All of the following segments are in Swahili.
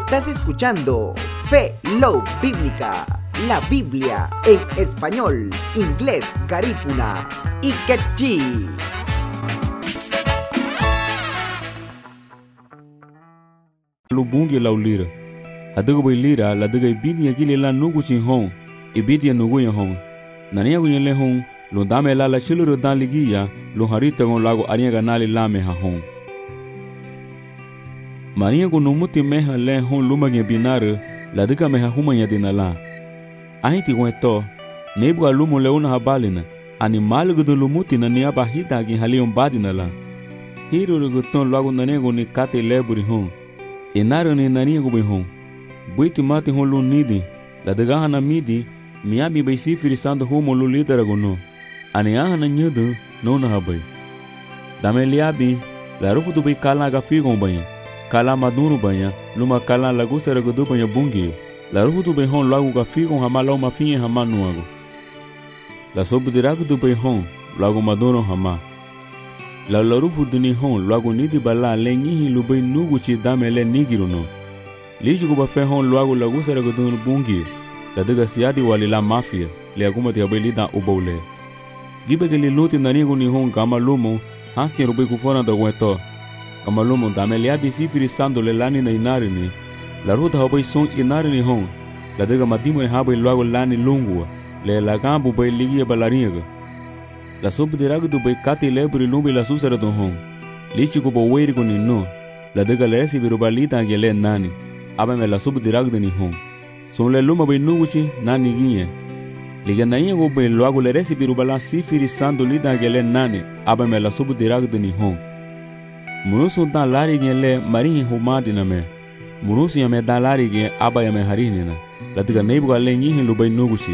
Estás escuchando Fe Love Bíblica, la Biblia en español, inglés, garífuna y quechí. Lubungi laulira. Adugo bai lira la dugo ibidi akili la nugu chin hong, ibidi nugu ya hong. Nania gu le hong, lo dame la chiluro dan ligia, lo harita gon lago aria ganali la me ha hong. Maria gu numuti meha le hong lumage binare, la duga meha humanya dinala. Ahiti gon to, nebu alumu leuna habalina, animal gu lumuti na niaba hita gi halion badinala. Hiro gu ton lago nanego ni kate leburi hong. Enaro ni nania gu bai hong. Buiti mati hon lu nidi, la dagaha na midi, miabi bai sifiri sando humo lu litera gono. Ani aha na nyudu, no na habai. Dame liabi, la rufu tu bai kala ga figon banya, kala madunu banya, luma kala lagu sera gudu banya bungi. La rufu tu bai hon lagu ga figon hama lau mafinye hama nuago. La sobu diragu tu bai hon, lagu madunu hama. La rufu duni hon, lagu nidi bala le nyihi lu bai nugu chi dame le nigiru no. Liji kuba fe hon lagu lagu sera gudu bungi. La daga siadi wali la mafia, le agumati abai lida ubaule. Gibe ke li luti nanigu ni hon kama lumo, hansi rubai kufona da weto. Kama lumo dame liabi sifiri sando le lani na inari ni. La ruta habai son inari ni hon. La daga madimo ni habai lagu lani lungua, le lagambu bai ligia balariga. La sobu diragu du bai kati lebri lumbi la susera don hon. Lichi kuba weirigu ni no. La daga le resi biruba lita angele nani. Aba me la sobu diragu ni hon. Son le luma bai nuguchi nani ginye. Liga naia go bai loago le resi birubala sifiri sando lida angele nani. Aba me la sobu diragu ni hon. Munusu dan lari gele marihi humadi na me. Munusu ya me dan lari ge aba ya me harini na. La daga neibu gale nyihin lu bai nuguchi.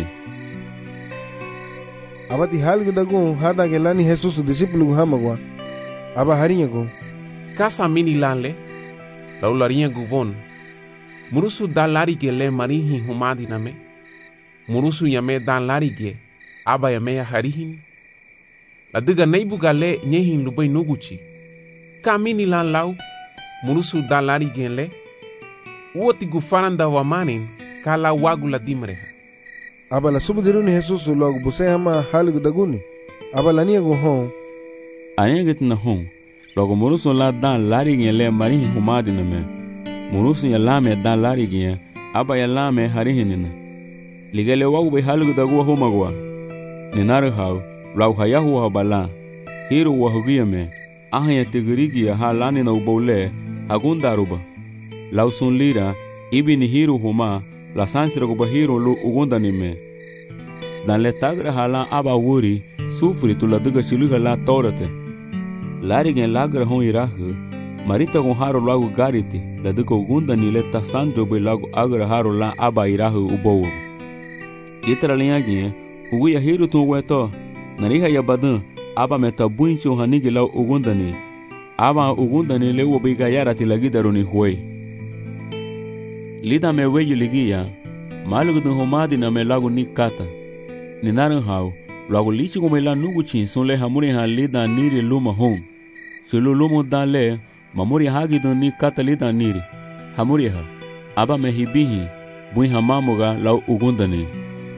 Abati halga dago hada gelani Jesus discípulo hamagwa. Aba harinya go. Casa mini lale. Laularinha guvon. Murusu dan lari ge le marihi humadi na me. Murusu yame dan lari ge aba yame ya harihin. La diga neibu gale nyehin lubai nuguchi. Ka mini lan lau. Murusu dan lari ge le. Uoti gufaranda wa manin ka la wagu la dimreha. Aba la subudiruni Jesus logo buse hama halga daguni. Aba la niya go hon. Anya get na hon. Logo murusu la dan lari ge le marihi humadi na me. Murusu ya lame dan lari ge aba ya lame harihin na. Ligale wagu bai halgu dagu homagwa. Ninaru hau, lau hayahu habala. Hiru wahugiyame, ahaya tigirigia ha lani na ubaule, hagundaruba. Lau sun lira, ibi ni hiru huma, la sansira guba hiru lu ugundanime. Dan le tagra hala aba wuri, sufri tu la duga chiluha la torate. Lari gen lagra hon irahu, marita gon haro lagu gariti, la duga ugundani le tasandro bai lagu agra haro la aba irahu ubawu. Itara linhaguinha, ugu ya hiru tu weto, nariha ya badan, aba meta buincho hanigi lau ugundani. Aba ugundani le ubiga yara tilagidaruni huei. Lida me weji ligia, malugu du homadi na me lagu nikata. Ninaran hau, lagu lichi kume la nuguchin son le hamuri ha lida niri luma hong. Sulu lumu dan le, mamuri hagi du nikata lida niri. Hamuri ha, aba me hibihi, buin hamamuga lau ugundani.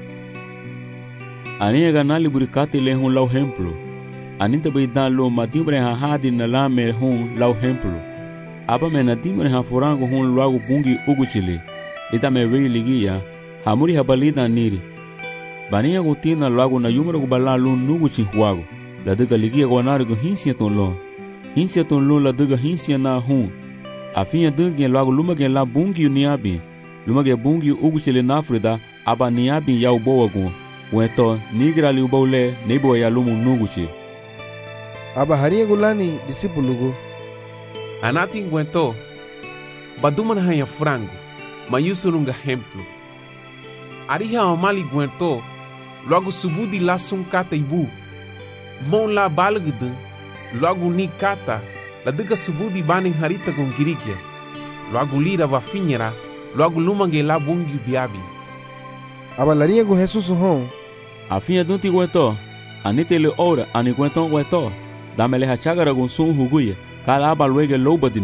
Ania ganali burikati le hun lau hemplo. Anita bai dan lo madimbre ha hadi na la me hun lau hemplo. Aba me nadimbre ha forango hun lagu bungi uguchili. Lita me wei ligia, hamuri habalida niri. Bania gutina lagu na yumra gubala lu nuguchi huago. La diga ligia guanarigo hinsia ton lo. Hinsia ton lo la diga hinsia na hun. Afinha dungi lagu lumage la bungi uniabi. Lumage bungi uguchili na Afrida, aba niabi ya uboa gun. Weto nigra li ubaule nebo ya lumu nuguchi. Aba haria gulani discípulo go. Anati ngwento. Badumana hanya frango. Mayuso nunga hemplo. Ariha omali gwento. Logo subudi la sunkata ibu. Mon la balgdu. Logo ni kata. La diga subudi bani harita gongirikia. Logo lira vafinhera. Logo lumange la bungi biabi. Aba laria go Jesus hon. Afinha dunti gueto, anite le ora, ani gueton gueto, dame le hachagara gun sun huguye, kala aba luege loba